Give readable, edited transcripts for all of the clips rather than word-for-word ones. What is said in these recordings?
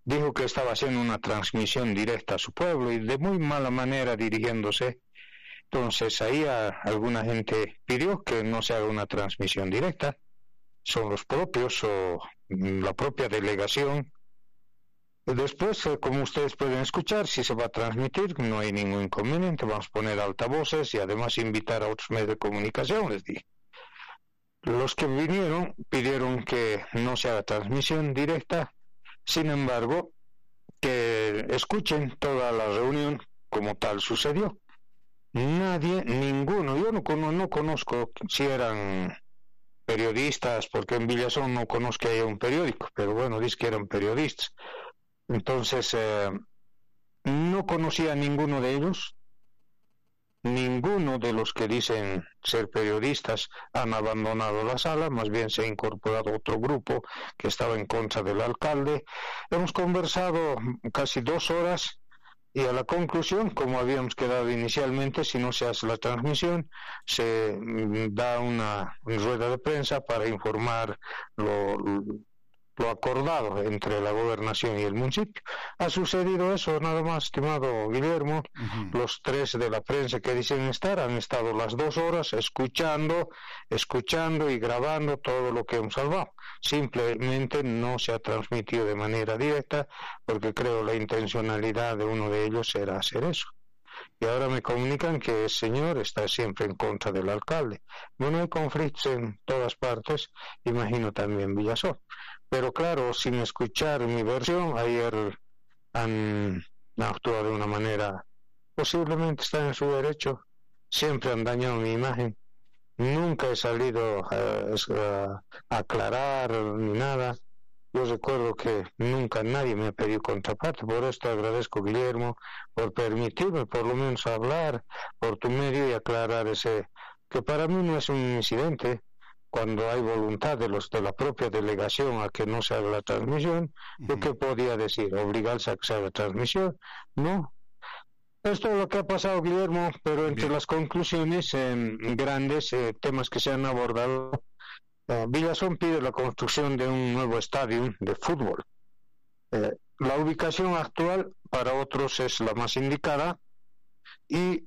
dijo que estaba haciendo una transmisión directa a su pueblo y de muy mala manera dirigiéndose. Entonces ahí alguna gente pidió que no se haga una transmisión directa. Son los propios o la propia delegación. Después, como ustedes pueden escuchar, si se va a transmitir, no hay ningún inconveniente. Vamos a poner altavoces y además invitar a otros medios de comunicación, les dije. Los que vinieron pidieron que no se haga transmisión directa, sin embargo, que escuchen toda la reunión como tal sucedió. Nadie, ninguno, yo no conozco si eran periodistas, porque en Villazón no conozco que haya un periódico, pero bueno, dice que eran periodistas. Entonces, no conocía a ninguno de ellos. Ninguno de los que dicen ser periodistas han abandonado la sala, más bien se ha incorporado otro grupo que estaba en contra del alcalde. Hemos conversado casi 2 horas y a la conclusión, como habíamos quedado inicialmente, si no se hace la transmisión, se da una rueda de prensa para informar lo acordado entre la gobernación y el municipio. Ha sucedido eso, nada más, estimado Guillermo. Los 3 de la prensa que dicen estar han estado las 2 horas escuchando y grabando todo lo que hemos hablado. Simplemente no se ha transmitido de manera directa porque creo la intencionalidad de uno de ellos era hacer eso. Y ahora me comunican que el señor está siempre en contra del alcalde. Bueno, hay conflictos en todas partes, imagino también en Villazón. Pero claro, sin escuchar mi versión, ayer han actuado de una manera, posiblemente están en su derecho, siempre han dañado mi imagen. Nunca he salido a aclarar ni nada. Yo recuerdo que nunca nadie me ha pedido contraparte, por esto agradezco, Guillermo, por permitirme por lo menos hablar por tu medio y aclarar ese, que para mí no es un incidente. Cuando hay voluntad de los de la propia delegación a que no se haga la transmisión, ¿yo qué podía decir? ¿Obligarse a que se haga la transmisión? No. Esto es lo que ha pasado, Guillermo, pero entre las conclusiones grandes, temas que se han abordado, Villazón pide la construcción de un nuevo estadio de fútbol. La ubicación actual para otros es la más indicada y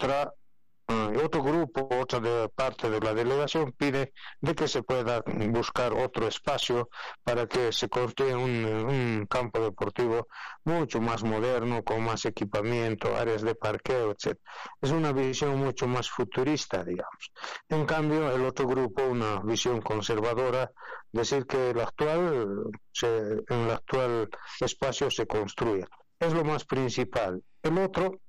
otro grupo, parte de la delegación pide de que se pueda buscar otro espacio para que se construya un campo deportivo mucho más moderno, con más equipamiento, áreas de parqueo, etc. Es una visión mucho más futurista, digamos. En cambio, el otro grupo, una visión conservadora, decir que en el actual espacio se construya. Es lo más principal. El otro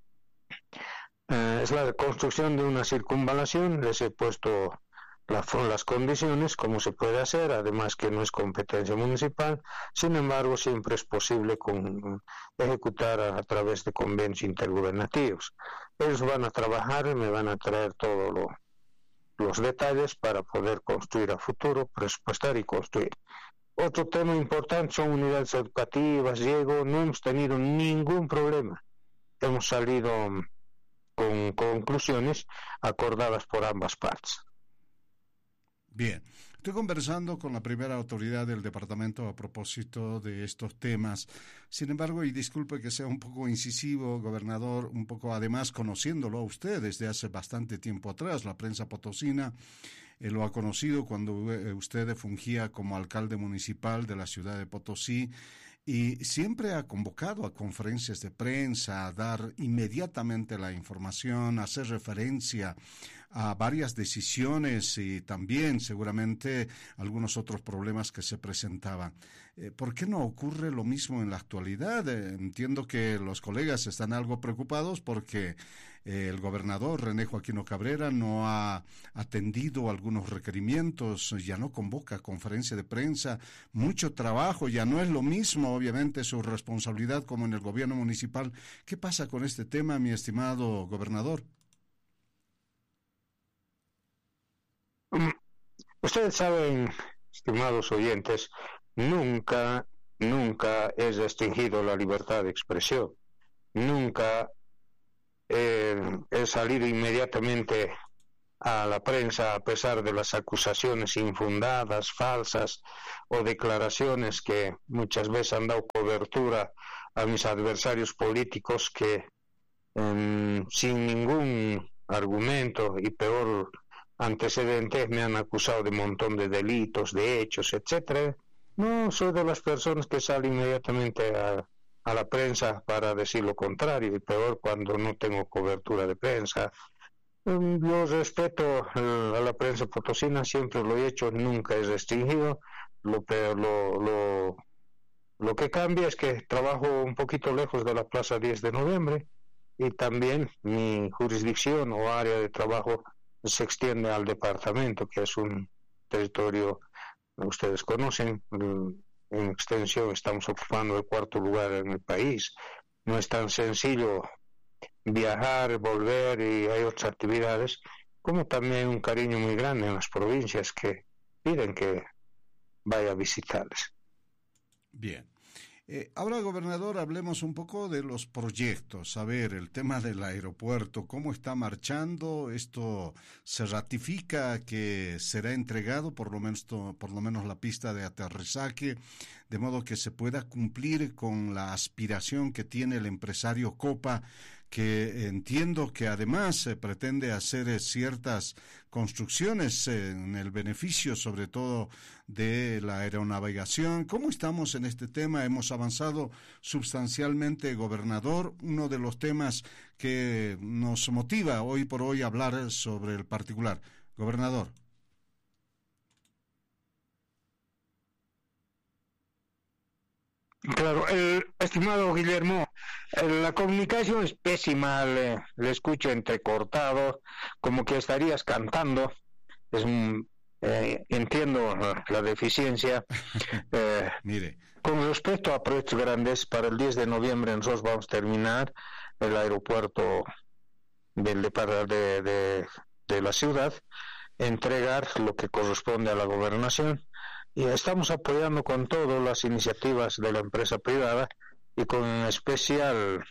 es la construcción de una circunvalación. Les he puesto las condiciones, cómo se puede hacer, además que no es competencia municipal, sin embargo siempre es posible ejecutar a través de convenios intergubernativos. Ellos van a trabajar, me van a traer todos los detalles para poder construir a futuro, presupuestar y construir. Otro tema importante son unidades educativas, Diego, no hemos tenido ningún problema, hemos salido con conclusiones acordadas por ambas partes. Bien, estoy conversando con la primera autoridad del departamento a propósito de estos temas. Sin embargo, y disculpe que sea un poco incisivo, gobernador, un poco además conociéndolo a usted desde hace bastante tiempo atrás, la prensa potosina lo ha conocido cuando usted fungía como alcalde municipal de la ciudad de Potosí y siempre ha convocado a conferencias de prensa, a dar inmediatamente la información, a hacer referencia a varias decisiones y también seguramente algunos otros problemas que se presentaban. ¿Por qué no ocurre lo mismo en la actualidad? Entiendo que los colegas están algo preocupados porque el gobernador René Joaquino Cabrera no ha atendido algunos requerimientos, ya no convoca conferencia de prensa, mucho trabajo, ya no es lo mismo, obviamente, su responsabilidad como en el gobierno municipal. ¿Qué pasa con este tema, mi estimado gobernador? Ustedes saben, estimados oyentes, nunca he restringido la libertad de expresión. Nunca he salido inmediatamente a la prensa a pesar de las acusaciones infundadas, falsas o declaraciones que muchas veces han dado cobertura a mis adversarios políticos que sin ningún argumento y peor antecedentes me han acusado de un montón de delitos, de hechos, etcétera. No soy de las personas que salen inmediatamente a la prensa para decir lo contrario, y peor cuando no tengo cobertura de prensa. Yo respeto a la prensa potosina, siempre lo he hecho, nunca he restringido. Lo que cambia es que trabajo un poquito lejos de la Plaza 10 de Noviembre, y también mi jurisdicción o área de trabajo se extiende al departamento, que es un territorio, ustedes conocen, en extensión estamos ocupando el 4º lugar en el país. No es tan sencillo viajar, volver, y hay otras actividades, como también un cariño muy grande en las provincias que piden que vaya a visitarles. Bien. Ahora, gobernador, hablemos un poco de los proyectos. A ver, el tema del aeropuerto, ¿cómo está marchando? ¿Esto se ratifica que será entregado, por lo menos la pista de aterrizaje, de modo que se pueda cumplir con la aspiración que tiene el empresario Copa, que entiendo que además pretende hacer ciertas construcciones en el beneficio sobre todo de la aeronavegación? ¿Cómo estamos en este tema? ¿Hemos avanzado sustancialmente, gobernador? Uno de los temas que nos motiva hoy por hoy a hablar sobre el particular. Gobernador. Claro, estimado Guillermo, la comunicación es pésima, le escucho entrecortado, como que estarías cantando. Entiendo la deficiencia. Mire. Con respecto a proyectos grandes, para el 10 de noviembre nosotros vamos a terminar el aeropuerto de la ciudad, entregar lo que corresponde a la gobernación. Y estamos apoyando con todo las iniciativas de la empresa privada, y con especial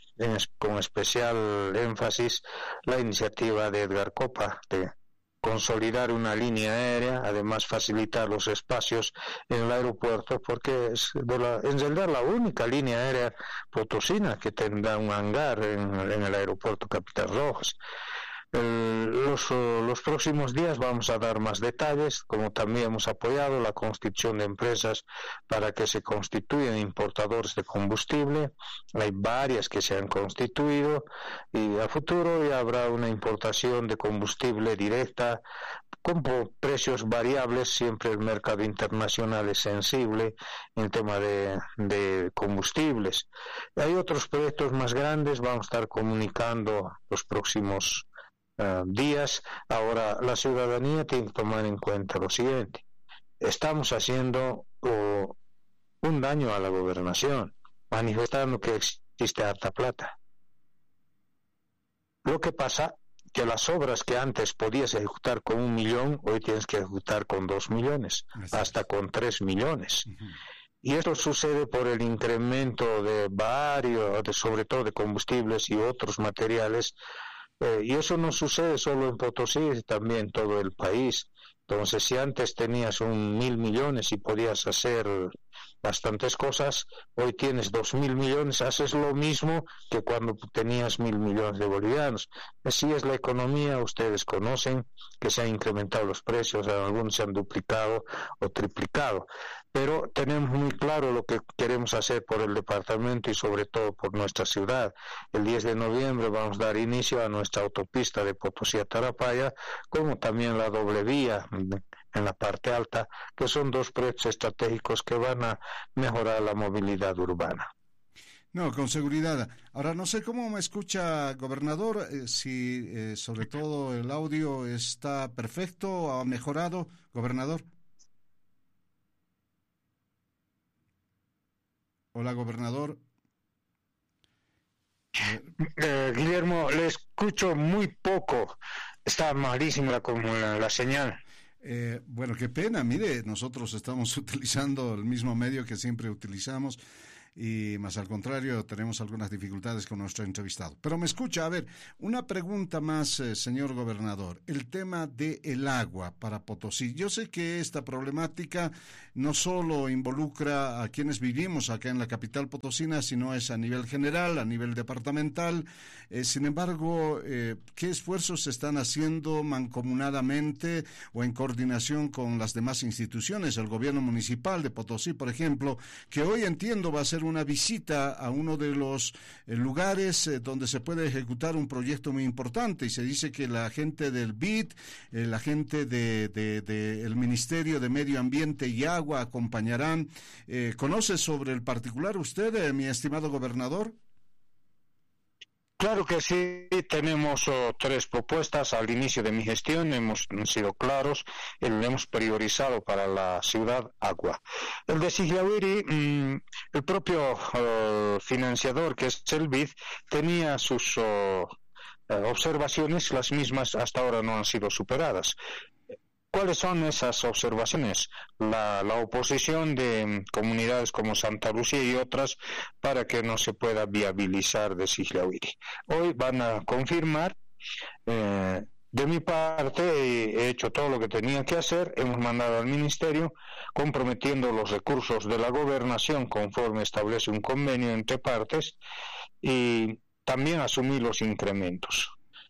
énfasis la iniciativa de Edgar Copa de consolidar una línea aérea, además facilitar los espacios en el aeropuerto, porque es en realidad la única línea aérea potosina que tendrá un hangar en el aeropuerto Capitán Rojas. Los próximos días vamos a dar más detalles, como también hemos apoyado la constitución de empresas para que se constituyan importadores de combustible. Hay varias que se han constituido, y a futuro ya habrá una importación de combustible directa con precios variables. Siempre el mercado internacional es sensible en tema de combustibles. Hay otros proyectos más grandes, vamos a estar comunicando los próximos días. Ahora, la ciudadanía tiene que tomar en cuenta lo siguiente: estamos haciendo un daño a la gobernación, manifestando que existe harta plata. Lo que pasa que las obras que antes podías ejecutar con 1 millón, hoy tienes que ejecutar con 2 millones, hasta con 3 millones. Uh-huh. Y esto sucede por el incremento de sobre todo de combustibles y otros materiales. Y eso no sucede solo en Potosí, también en todo el país. Entonces, si antes tenías 1.000 millones y podías hacer bastantes cosas, hoy tienes 2.000 millones, haces lo mismo que cuando tenías 1.000 millones de bolivianos. Así es la economía, ustedes conocen que se han incrementado los precios, algunos se han duplicado o triplicado. Pero tenemos muy claro lo que queremos hacer por el departamento y sobre todo por nuestra ciudad. El 10 de noviembre vamos a dar inicio a nuestra autopista de Potosí a Tarapaya, como también la doble vía en la parte alta, que son 2 proyectos estratégicos que van a mejorar la movilidad urbana. No, con seguridad. Ahora, no sé cómo me escucha, gobernador, si sobre todo el audio está perfecto, ha mejorado, gobernador. Hola, gobernador. Guillermo, le escucho muy poco. Está malísima la señal. Bueno, qué pena. Mire, nosotros estamos utilizando el mismo medio que siempre utilizamos. y más al contrario tenemos algunas dificultades con nuestro entrevistado. Pero me escucha, a ver, una pregunta más, señor gobernador. El tema del agua para Potosí. Yo sé que esta problemática no solo involucra a quienes vivimos acá en la capital potosina, sino es a nivel general, a nivel departamental. Sin embargo, ¿qué esfuerzos se están haciendo mancomunadamente o en coordinación con las demás instituciones? El gobierno municipal de Potosí, por ejemplo, que hoy entiendo va a ser una visita a uno de los lugares donde se puede ejecutar un proyecto muy importante, y se dice que la gente del BID, la gente del Ministerio de Medio Ambiente y Agua acompañarán. ¿Conoce sobre el particular usted, mi estimado gobernador? Claro que sí, tenemos 3 propuestas. Al inicio de mi gestión hemos sido claros, hemos priorizado para la ciudad agua. El de Sigliahuiri, el propio financiador, que es el BID, tenía sus observaciones, las mismas hasta ahora no han sido superadas. ¿Cuáles son esas observaciones? La oposición de comunidades como Santa Lucía y otras para que no se pueda viabilizar de Sigliahuiri. Hoy van a confirmar. De mi parte he hecho todo lo que tenía que hacer. Hemos mandado al ministerio comprometiendo los recursos de la gobernación conforme establece un convenio entre partes, y también asumir los incrementos.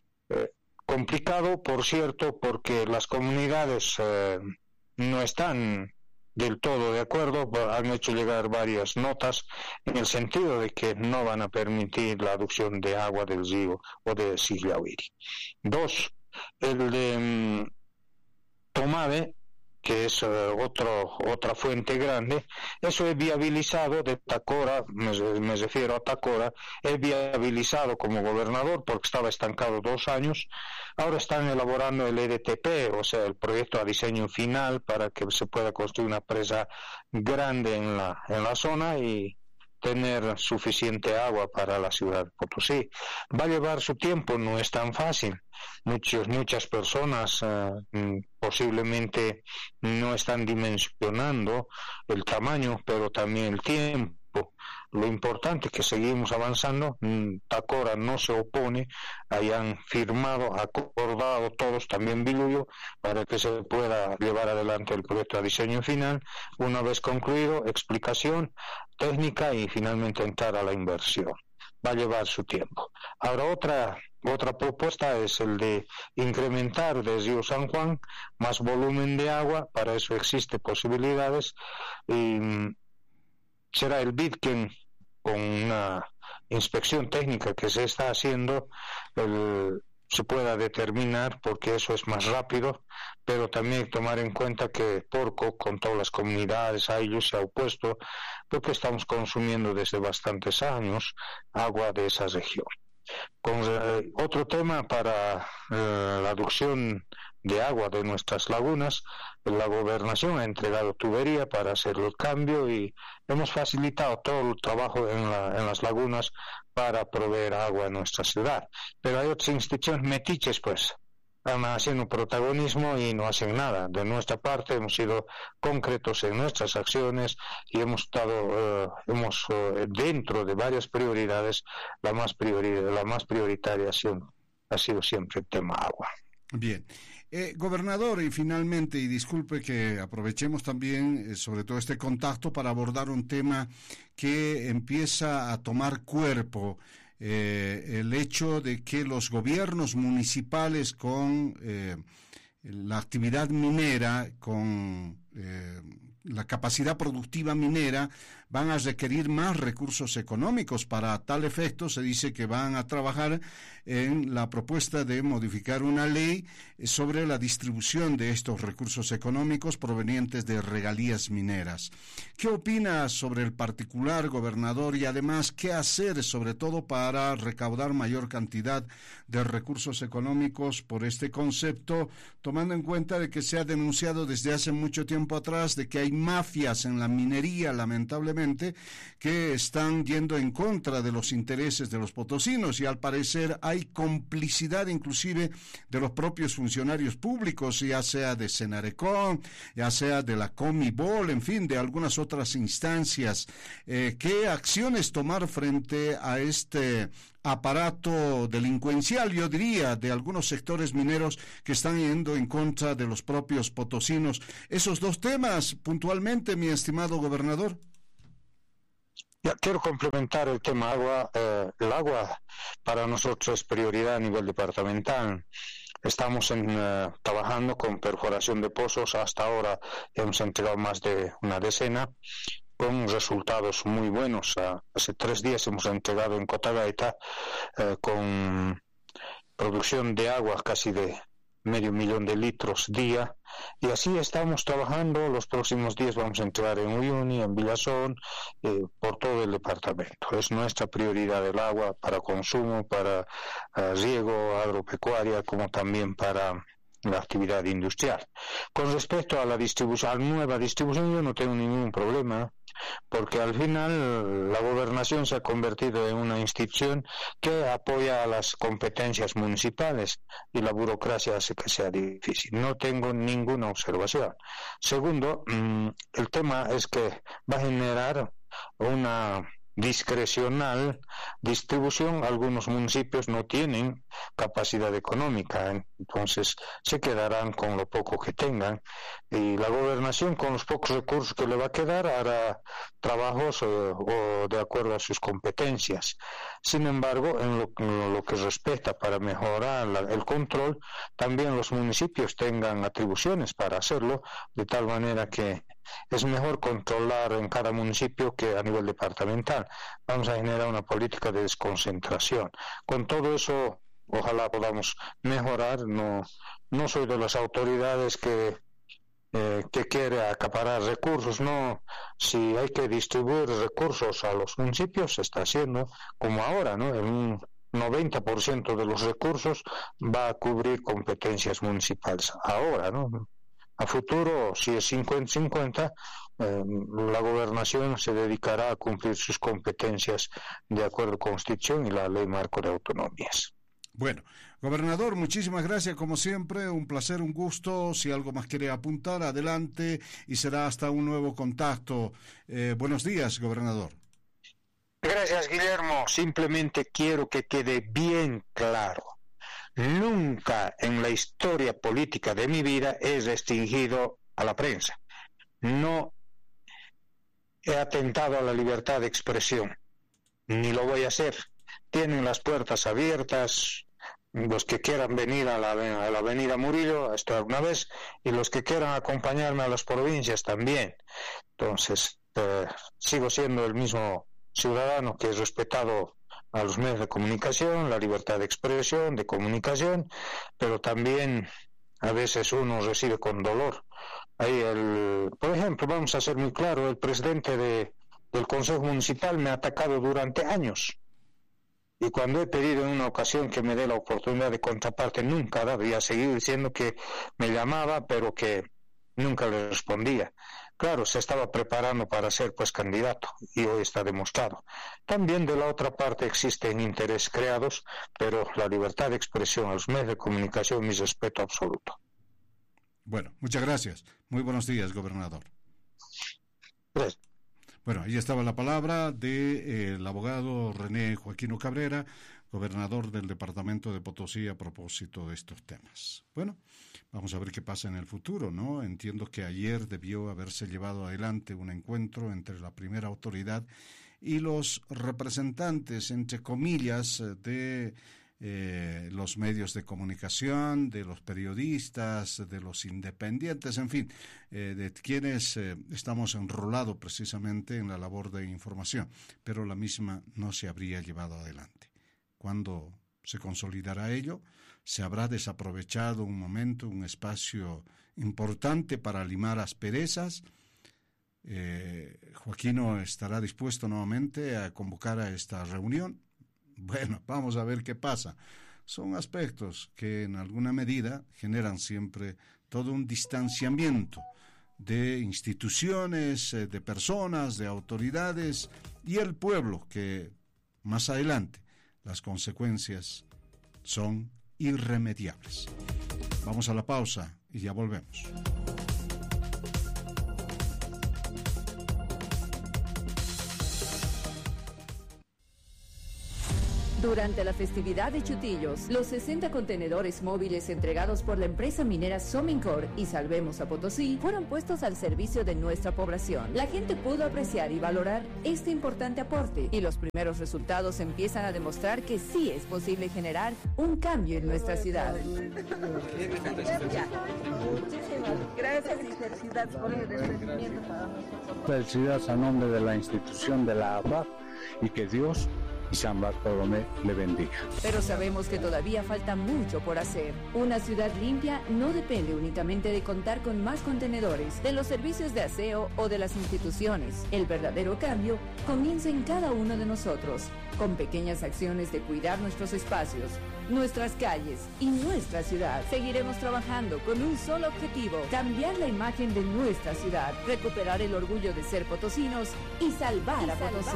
Complicado, por cierto, porque las comunidades no están del todo de acuerdo. Han hecho llegar varias notas en el sentido de que no van a permitir la adopción de agua del río o de Sigliahuiri. 2, el de Tomave, que es otra fuente grande. Eso he viabilizado de Tacora, me refiero a Tacora, he viabilizado como gobernador porque estaba estancado 2 años. Ahora están elaborando el EDTP, o sea, el proyecto a diseño final para que se pueda construir una presa grande en la zona y tener suficiente agua para la ciudad de Potosí. Va a llevar su tiempo, no es tan fácil. Muchas personas posiblemente no están dimensionando el tamaño, pero también el tiempo. Lo importante es que seguimos avanzando. Tacora no se opone, hayan firmado, acordado todos, también Biluyo, para que se pueda llevar adelante el proyecto a diseño final. Una vez concluido, explicación técnica y finalmente entrar a la inversión. Va a llevar su tiempo. Ahora otra propuesta es el de incrementar desde Río San Juan más volumen de agua. Para eso existen posibilidades, y será el BID quien, con una inspección técnica que se está haciendo, se pueda determinar, porque eso es más rápido, pero también tomar en cuenta que Porco, con todas las comunidades, a ellos se ha opuesto, porque estamos consumiendo desde bastantes años agua de esa región. Otro tema para la adopción de agua de nuestras lagunas, la gobernación ha entregado tubería para hacer el cambio y hemos facilitado todo el trabajo en las lagunas para proveer agua a nuestra ciudad. Pero hay otras instituciones metiches, pues, están haciendo protagonismo y no hacen nada. De nuestra parte hemos sido concretos en nuestras acciones y hemos estado dentro de varias prioridades. La más prioritaria ha sido siempre el tema agua. Bien. Gobernador, y finalmente, y disculpe que aprovechemos también sobre todo este contacto para abordar un tema que empieza a tomar cuerpo, el hecho de que los gobiernos municipales con la actividad minera, con la capacidad productiva minera, van a requerir más recursos económicos. Para tal efecto, se dice que van a trabajar en la propuesta de modificar una ley sobre la distribución de estos recursos económicos provenientes de regalías mineras. ¿Qué opina sobre el particular, gobernador? Y además, ¿qué hacer, sobre todo, para recaudar mayor cantidad de recursos económicos por este concepto, tomando en cuenta de que se ha denunciado desde hace mucho tiempo atrás de que hay hay mafias en la minería, lamentablemente, que están yendo en contra de los intereses de los potosinos, y al parecer hay complicidad inclusive de los propios funcionarios públicos, ya sea de Senarecón, ya sea de la Comibol, en fin, de algunas otras instancias. ¿Qué acciones tomar frente a este aparato delincuencial, yo diría, de algunos sectores mineros que están yendo en contra de los propios potosinos? Esos dos temas puntualmente, mi estimado gobernador. Ya, quiero complementar el tema agua. El agua para nosotros es prioridad a nivel departamental. Estamos trabajando con perforación de pozos. Hasta ahora hemos entregado más de una decena, con resultados muy buenos. Hace 3 días hemos entregado en Cotagaita con producción de agua casi de 500,000 de litros día, y así estamos trabajando. Los próximos días vamos a entrar en Uyuni, en Villazón, por todo el departamento. Es nuestra prioridad el agua para consumo, para riego, agropecuaria, como también para la actividad industrial. Con respecto a la distribución, a la nueva distribución, yo no tengo ningún problema, porque al final la gobernación se ha convertido en una institución que apoya a las competencias municipales, y la burocracia hace que sea difícil. No tengo ninguna observación. Segundo, el tema es que va a generar una discrecional distribución. Algunos municipios no tienen capacidad económica, entonces se quedarán con lo poco que tengan, y la gobernación, con los pocos recursos que le va a quedar, hará trabajos o de acuerdo a sus competencias. Sin embargo, en lo que respecta para mejorar el control, también los municipios tengan atribuciones para hacerlo, de tal manera que es mejor controlar en cada municipio que a nivel departamental. Vamos a generar una política de desconcentración. Con todo eso, ojalá podamos mejorar. No soy de las autoridades que quiere acaparar recursos. No, si hay que distribuir recursos a los municipios, se está haciendo, como ahora, ¿no? Un 90% de los recursos va a cubrir competencias municipales. Ahora, ¿no? A futuro, si es 50-50, la gobernación se dedicará a cumplir sus competencias de acuerdo con la Constitución y la Ley Marco de Autonomías. Bueno, gobernador, muchísimas gracias, como siempre, un placer, un gusto. Si algo más quiere apuntar, adelante, y será hasta un nuevo contacto. Buenos días, gobernador. Gracias, Guillermo. Simplemente quiero que quede bien claro. Nunca en la historia política de mi vida he restringido a la prensa. No he atentado a la libertad de expresión, ni lo voy a hacer. Tienen las puertas abiertas, los que quieran venir a la avenida Murillo, esto alguna vez, y los que quieran acompañarme a las provincias también. Entonces, sigo siendo el mismo ciudadano que es respetado a los medios de comunicación, la libertad de expresión, de comunicación, pero también a veces uno recibe con dolor. Ahí por ejemplo, vamos a ser muy claro, el presidente del Consejo Municipal me ha atacado durante años, y cuando he pedido en una ocasión que me dé la oportunidad de contraparte, nunca ha dado, y ha seguido diciendo que me llamaba, pero que nunca le respondía. Claro, se estaba preparando para ser candidato, y hoy está demostrado. También de la otra parte existen intereses creados, pero la libertad de expresión a los medios de comunicación, mi respeto absoluto. Bueno, muchas gracias. Muy buenos días, gobernador. Gracias. Bueno, ahí estaba la palabra del abogado René Joaquino Cabrera, gobernador del departamento de Potosí, a propósito de estos temas. Bueno, vamos a ver qué pasa en el futuro, ¿no? Entiendo que ayer debió haberse llevado adelante un encuentro entre la primera autoridad y los representantes, entre comillas, de los medios de comunicación, de los periodistas, de los independientes, en fin, de quienes estamos enrolados precisamente en la labor de información, pero la misma no se habría llevado adelante. ¿Cuándo se consolidará ello? ¿Se habrá desaprovechado un momento, un espacio importante para limar asperezas? ¿Joaquino estará dispuesto nuevamente a convocar a esta reunión? Bueno, vamos a ver qué pasa. Son aspectos que en alguna medida generan siempre todo un distanciamiento de instituciones, de personas, de autoridades y el pueblo, que más adelante las consecuencias son irremediables. Vamos a la pausa y ya volvemos. Durante la festividad de Chutillos, los 60 contenedores móviles entregados por la empresa minera Somincor y Salvemos a Potosí fueron puestos al servicio de nuestra población. La gente pudo apreciar y valorar este importante aporte y los primeros resultados empiezan a demostrar que sí es posible generar un cambio en nuestra ciudad. Gracias y felicidades por el desprendimiento para nosotros. Felicidades a nombre de la institución de la ABAP y que Dios y San Bartolomé le bendiga. Pero sabemos que todavía falta mucho por hacer. Una ciudad limpia no depende únicamente de contar con más contenedores, de los servicios de aseo o de las instituciones. El verdadero cambio comienza en cada uno de nosotros, con pequeñas acciones de cuidar nuestros espacios, nuestras calles y nuestra ciudad. Seguiremos trabajando con un solo objetivo: cambiar la imagen de nuestra ciudad, recuperar el orgullo de ser potosinos y salvar a Potosí.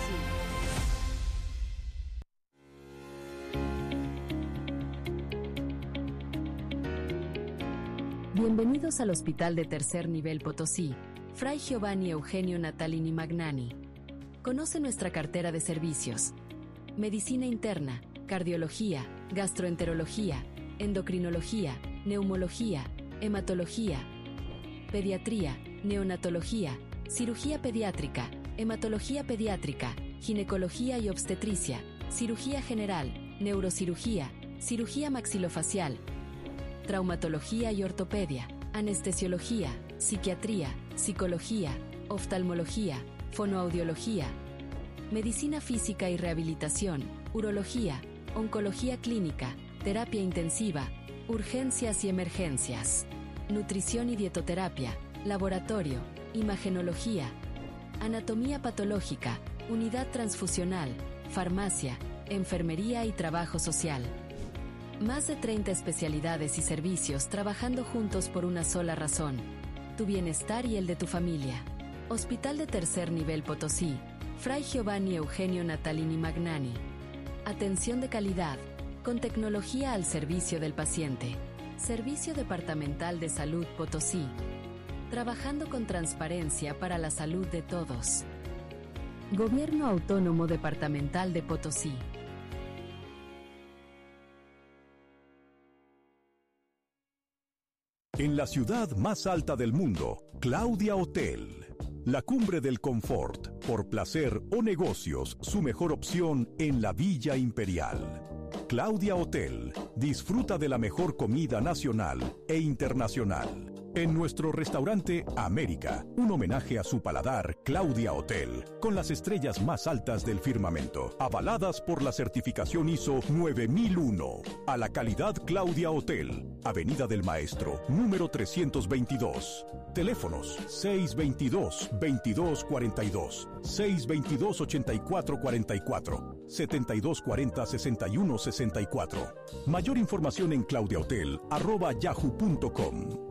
Bienvenidos al Hospital de Tercer Nivel Potosí, Fray Giovanni Eugenio Natalini Magnani. Conoce nuestra cartera de servicios: medicina interna, cardiología, gastroenterología, endocrinología, neumología, hematología, pediatría, neonatología, cirugía pediátrica, hematología pediátrica, ginecología y obstetricia, cirugía general, neurocirugía, cirugía maxilofacial, traumatología y ortopedia, anestesiología, psiquiatría, psicología, oftalmología, fonoaudiología, medicina física y rehabilitación, urología, oncología clínica, terapia intensiva, urgencias y emergencias, nutrición y dietoterapia, laboratorio, imagenología, anatomía patológica, unidad transfusional, farmacia, enfermería y trabajo social. Más de 30 especialidades y servicios trabajando juntos por una sola razón: tu bienestar y el de tu familia. Hospital de Tercer Nivel Potosí, Fray Giovanni Eugenio Natalini Magnani. Atención de calidad, con tecnología al servicio del paciente. Servicio Departamental de Salud Potosí. Trabajando con transparencia para la salud de todos. Gobierno Autónomo Departamental de Potosí. En la ciudad más alta del mundo, Claudia Hotel. La cumbre del confort, por placer o negocios, su mejor opción en la Villa Imperial. Claudia Hotel. Disfruta de la mejor comida nacional e internacional. En nuestro restaurante América, un homenaje a su paladar, Claudia Hotel, con las estrellas más altas del firmamento, avaladas por la certificación ISO 9001. A la calidad Claudia Hotel, Avenida del Maestro, número 322. Teléfonos 622-2242, 622-8444, 7240-6164. Mayor información en claudiahotel@yahoo.com.